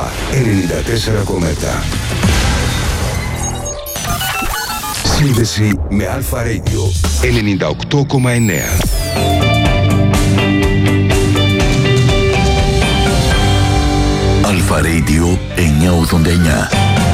94,7. Σύνδεση με Αλφα Radio 98,9. Αλφα Radio 989.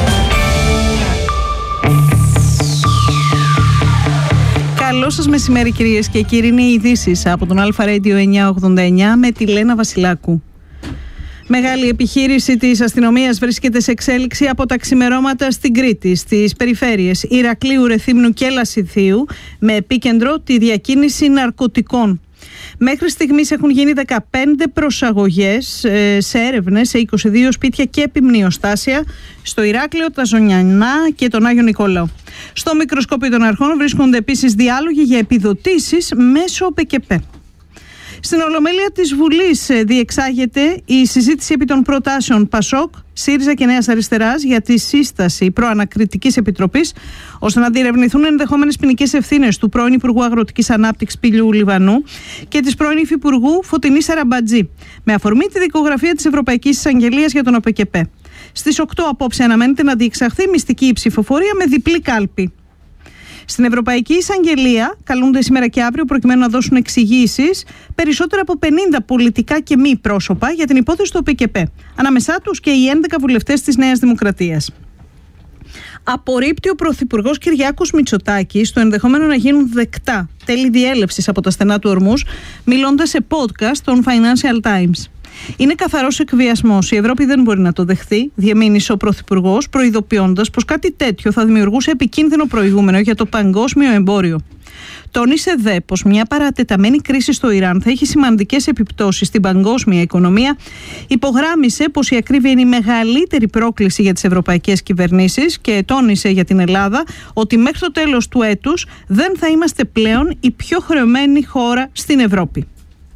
Καλό σας μεσημέρι κυρίες και κύριοι, είναι οι ειδήσεις από τον Αλφα Radio 989 με τη Λένα Βασιλάκου. Μεγάλη επιχείρηση της αστυνομίας βρίσκεται σε εξέλιξη από τα ξημερώματα στην Κρήτη, στις περιφέρειες Ηρακλείου, Ρεθύμνου και Λασιθίου, με επίκεντρο τη διακίνηση ναρκωτικών. Μέχρι στιγμής έχουν γίνει 15 προσαγωγές σε έρευνες σε 22 σπίτια και επιμνιοστάσια στο Ηράκλειο, τα Ζωνιανά και τον Άγιο Νικόλαο. Στο μικροσκόπιο των αρχών βρίσκονται επίσης διάλογοι για επιδοτήσεις μέσω ΠΚΠ. Στην Ολομέλεια της Βουλής διεξάγεται η συζήτηση επί των προτάσεων ΠΑΣΟΚ, ΣΥΡΙΖΑ και Νέας Αριστεράς για τη σύσταση προανακριτικής επιτροπής ώστε να διερευνηθούν ενδεχόμενες ποινικές ευθύνες του πρώην Υπουργού Αγροτικής Ανάπτυξης Πηλιού Λιβανού και της πρώην Υφυπουργού Φωτεινής Σαραμπατζή, με αφορμή τη δικογραφία της Ευρωπαϊκής Εισαγγελίας για τον ΟΠΚΠ. Στις 8 απόψε αναμένεται να διεξαχθεί μυστική ψηφοφορία με διπλή κάλπη. Στην Ευρωπαϊκή Εισαγγελία καλούνται σήμερα και αύριο προκειμένου να δώσουν εξηγήσεις περισσότερα από 50 πολιτικά και μη πρόσωπα για την υπόθεση του ΟΠΚΠ. Ανάμεσά τους και οι 11 βουλευτές της Νέας Δημοκρατίας. Απορρίπτει ο Πρωθυπουργός Κυριάκος Μητσοτάκης το ενδεχόμενο να γίνουν δεκτά τέλη διέλευσης από τα στενά του ορμούς, μιλώντας σε podcast των Financial Times. Είναι καθαρός εκβιασμός. Η Ευρώπη δεν μπορεί να το δεχθεί, διαμήνυσε ο Πρωθυπουργός, προειδοποιώντας πως κάτι τέτοιο θα δημιουργούσε επικίνδυνο προηγούμενο για το παγκόσμιο εμπόριο. Τόνισε δε πως μια παρατεταμένη κρίση στο Ιράν θα έχει σημαντικές επιπτώσεις στην παγκόσμια οικονομία. Υπογράμμισε πως η ακρίβεια είναι η μεγαλύτερη πρόκληση για τις ευρωπαϊκές κυβερνήσεις και τόνισε για την Ελλάδα ότι μέχρι το τέλος του έτους δεν θα είμαστε πλέον η πιο χρεωμένη χώρα στην Ευρώπη.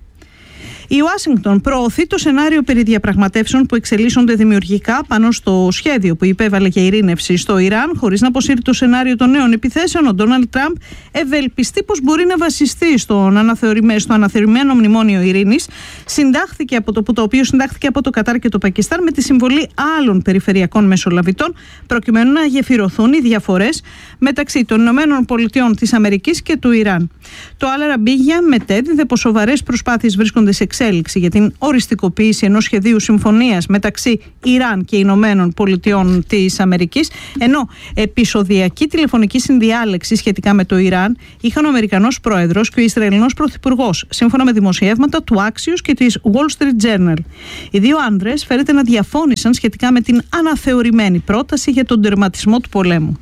Η Ουάσιγκτον προωθεί το σενάριο περί διαπραγματεύσεων που εξελίσσονται δημιουργικά πάνω στο σχέδιο που υπέβαλε για ειρήνευση στο Ιράν, χωρίς να αποσύρει το σενάριο των νέων επιθέσεων. Ο Ντόναλντ Τραμπ ευελπιστεί πως μπορεί να βασιστεί στο αναθεωρημένο μνημόνιο ειρήνης, το οποίο συντάχθηκε από το Κατάρ και το Πακιστάν με τη συμβολή άλλων περιφερειακών μεσολαβητών, προκειμένου να γεφυρωθούν οι διαφορές μεταξύ των ΗΠΑ της Αμερικής και του Ιράν. Το Αλ-Αραμπίγια μετέδιδε πως σοβαρές προσπάθειες βρίσκονται σε εξέλιξη για την οριστικοποίηση ενός σχεδίου συμφωνίας μεταξύ Ιράν και Ηνωμένων Πολιτειών της Αμερικής, ενώ επεισοδιακή τηλεφωνική συνδιάλεξη σχετικά με το Ιράν είχαν ο Αμερικανός Πρόεδρος και ο Ισραηλινός Πρωθυπουργός, σύμφωνα με δημοσιεύματα του Axios και της Wall Street Journal. Οι δύο άντρες φέρεται να διαφώνησαν σχετικά με την αναθεωρημένη πρόταση για τον τερματισμό του πολέμου.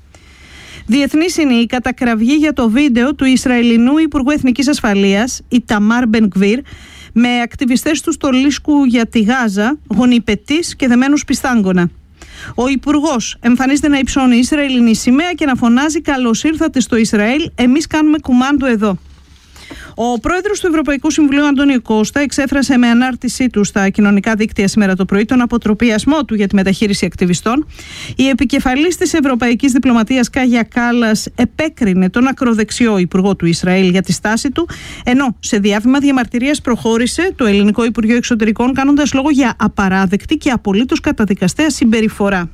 Διεθνής είναι η κατακραυγή για το βίντεο του Ισραηλινού Υπουργού Εθνικής Ασφαλείας, Ιταμάρ Μπεν-Γκβίρ, με ακτιβιστές του στολίσκου για τη Γάζα, γονιπετής και δεμένους πιστάγκωνα. Ο Υπουργός εμφανίζεται να υψώνει Ισραηλινή σημαία και να φωνάζει «Καλώς ήρθατε στο Ισραήλ, εμείς κάνουμε κουμάντο εδώ». Ο πρόεδρος του Ευρωπαϊκού Συμβουλίου, Αντώνιο Κώστα, εξέφρασε με ανάρτησή του στα κοινωνικά δίκτυα σήμερα το πρωί τον αποτροπιασμό του για τη μεταχείριση ακτιβιστών. Η επικεφαλής της Ευρωπαϊκής Διπλωματίας, Κάγια Κάλλας, επέκρινε τον ακροδεξιό υπουργό του Ισραήλ για τη στάση του, ενώ σε διάβημα διαμαρτυρίας προχώρησε το Ελληνικό Υπουργείο Εξωτερικών, κάνοντας λόγο για απαράδεκτη και απολύτως καταδικαστέα συμπεριφορά.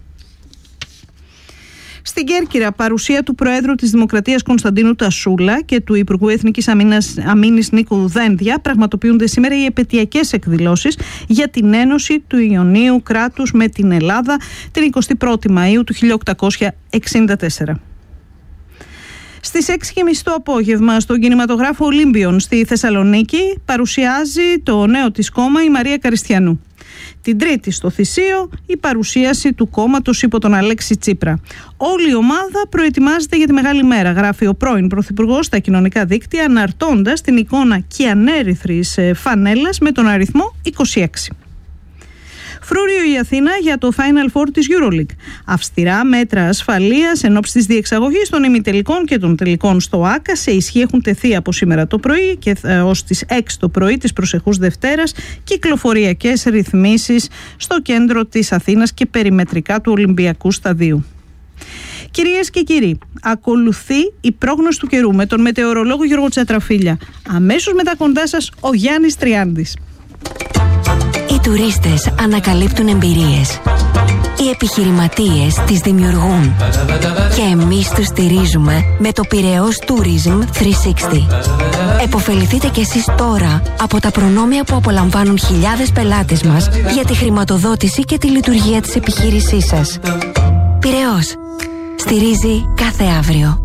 Στην Κέρκυρα, παρουσία του Προέδρου της Δημοκρατίας Κωνσταντίνου Τασούλα και του Υπουργού Εθνικής Αμήνης Νίκου Δένδια πραγματοποιούνται σήμερα οι επετειακές εκδηλώσεις για την ένωση του Ιωνίου κράτους με την Ελλάδα την 21η Μαΐου του 1864. Στις 6.30 το απόγευμα στον κινηματογράφο Ολύμπιον στη Θεσσαλονίκη παρουσιάζει το νέο της κόμμα η Μαρία Καριστιανού. Την Τρίτη στο Θησείο η παρουσίαση του κόμματος υπό τον Αλέξη Τσίπρα. Όλη η ομάδα προετοιμάζεται για τη μεγάλη μέρα, γράφει ο πρώην Πρωθυπουργός στα κοινωνικά δίκτυα, αναρτώντας την εικόνα κιανέρυθρης φανέλας με τον αριθμό 26. Φρούριο η Αθήνα για το Final Four της EuroLeague. Αυστηρά μέτρα ασφαλείας εν ώψη της διεξαγωγής των ημιτελικών και των τελικών στο ΆΚΑ σε ισχύ έχουν τεθεί από σήμερα το πρωί και ως τις 6 το πρωί της προσεχούς Δευτέρας κυκλοφοριακές ρυθμίσεις στο κέντρο της Αθήνας και περιμετρικά του Ολυμπιακού Σταδίου. Κυρίες και κύριοι, ακολουθεί η πρόγνωση του καιρού με τον μετεωρολόγο Γιώργο Τσατραφίλια. Αμέσως μετά κοντά σας ο Γιάννης Τριάντης. τουρίστες ανακαλύπτουν εμπειρίες. Οι επιχειρηματίες τις δημιουργούν. Και εμείς τους στηρίζουμε με το Πειραιώς Tourism 360. Εποφεληθείτε κι εσείς τώρα από τα προνόμια που απολαμβάνουν χιλιάδες πελάτες μας για τη χρηματοδότηση και τη λειτουργία της επιχείρησής σας. Πειραιώς. Στηρίζει κάθε αύριο.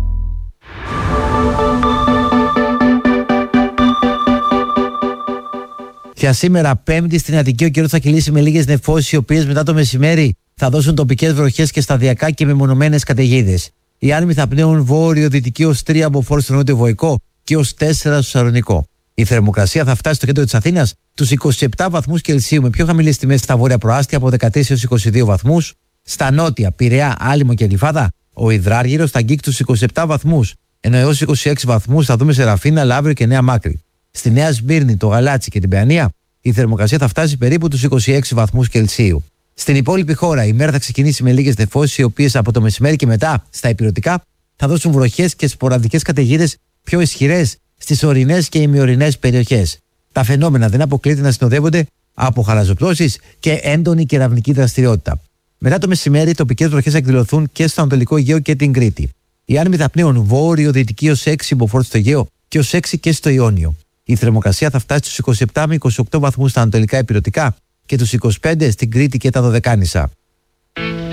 Για σήμερα, Πέμπτη, στην Αττική, ο καιρός θα κυλήσει με λίγες νεφώσεις, οι οποίες μετά το μεσημέρι θα δώσουν τοπικές βροχές και σταδιακά και μεμονωμένες καταιγίδες. Οι άνεμοι θα πνέουν βόρειο-δυτική ως 3 από φόρ στο νότιο-βοϊκό και ως 4 στο Σαλονικό. Η θερμοκρασία θα φτάσει στο κέντρο της Αθήνας τους 27 βαθμούς Κελσίου, με πιο χαμηλές τιμές στα βόρεια προάστια από 13 έως 22 βαθμούς. Στα νότια, Πειραιά, Άλυμο και Γλυφάδα, ο Ιδράργυρος θα αγγίξει τους 27 βαθμούς, ενώ έως 26 βαθμούς θα δούμε σε Ραφίνα, Λαύριο και Νέα Μάκρη. Στη Νέα Σμύρνη, το Γαλάτσι και την Παιανία, η θερμοκρασία θα φτάσει περίπου τους 26 βαθμούς Κελσίου. Στην υπόλοιπη χώρα, η μέρα θα ξεκινήσει με λίγες νεφώσεις, οι οποίες από το μεσημέρι και μετά στα ηπειρωτικά θα δώσουν βροχές και σποραδικές καταιγίδες πιο ισχυρές στις ορεινές και ημιορεινές περιοχές. Τα φαινόμενα δεν αποκλείεται να συνοδεύονται από χαλαζοπτώσεις και έντονη κεραυνική δραστηριότητα. Μετά το μεσημέρι, τοπικές βροχές θα εκδηλωθούν και στο Ανατολικό Αιγαίο και την Κρήτη. Οι άνεμοι θα πνέουν βόρειο-δυτική ως 6 μποφόρ στο Αιγαίο και ως 6 και στο Ιόνιο. Η θερμοκρασία θα φτάσει στους 27 με 28 βαθμούς στα ανατολικά ηπειρωτικά και τους 25 στην Κρήτη και τα Δωδεκάνησα.